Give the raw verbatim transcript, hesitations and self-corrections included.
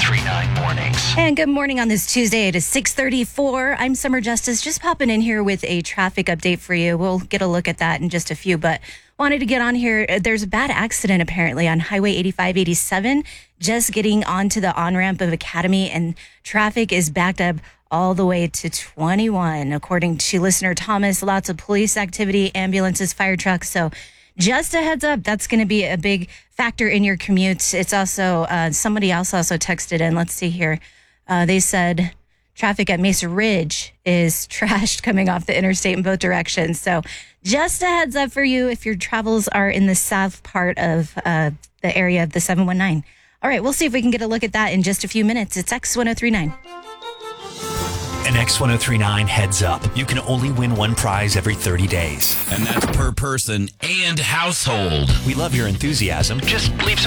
three nine Mornings. And good morning on this Tuesday. It is six thirty-four. I'm Summer Justice, just popping in here with a traffic update for you. We'll get a look at that in just a few, but wanted to get on here. There's a bad accident apparently on Highway eighty-five eighty-seven, just getting onto the on-ramp of Academy, and traffic is backed up all the way to twenty-one. According to listener Thomas, lots of police activity, ambulances, fire trucks. So just a heads up, that's going to be a big factor in your commute. It's also, uh, somebody else also texted in. Let's see here. Uh, they said traffic at Mesa Ridge is trashed coming off the interstate in both directions. So just a heads up for you if your travels are in the south part of uh, the area of the seven one nine. All right, we'll see if we can get a look at that in just a few minutes. It's X ten thirty-nine. An X ten thirty-nine heads up. You can only win one prize every thirty days. And that's per person and household. We love your enthusiasm. Just leave some